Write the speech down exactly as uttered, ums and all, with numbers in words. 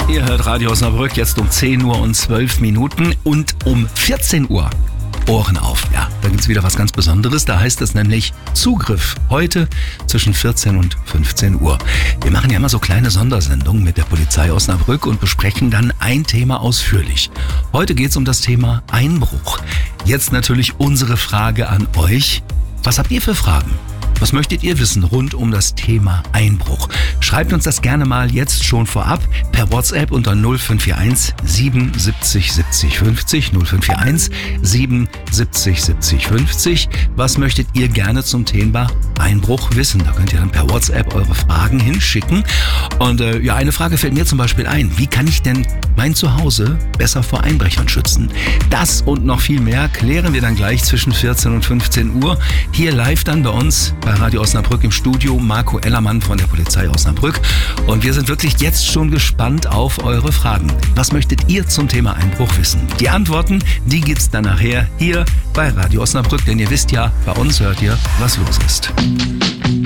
Ihr hört Radio Osnabrück jetzt um zehn Uhr und zwölf Minuten und um vierzehn Uhr. Ohren auf, ja, da gibt's wieder was ganz Besonderes. Da heißt es nämlich Zugriff. Heute zwischen vierzehn und fünfzehn Uhr. Wir machen ja immer so kleine Sondersendungen mit der Polizei Osnabrück und besprechen dann ein Thema ausführlich. Heute geht's um das Thema Einbruch. Jetzt natürlich unsere Frage an euch. Was habt ihr für Fragen? Was möchtet ihr wissen rund um das Thema Einbruch? Schreibt uns das gerne mal jetzt schon vorab per WhatsApp unter null fünf vier eins siebenundsiebzig siebzig fünfzig null fünf vier eins siebenundsiebzig siebzig fünfzig. Was möchtet ihr gerne zum Thema Einbruch wissen? Da könnt ihr dann per WhatsApp eure Fragen hinschicken. Und äh, ja, eine Frage fällt mir zum Beispiel ein. Wie kann ich denn mein Zuhause besser vor Einbrechern schützen? Das und noch viel mehr klären wir dann gleich zwischen vierzehn und fünfzehn Uhr. Hier live dann bei uns bei Radio Osnabrück im Studio Marco Ellermann von der Polizei Osnabrück. Und wir sind wirklich jetzt schon gespannt auf eure Fragen. Was möchtet ihr zum Thema Einbruch wissen? Die Antworten, die gibt's dann nachher hier bei Radio Osnabrück. Denn ihr wisst ja, bei uns hört ihr, was los ist.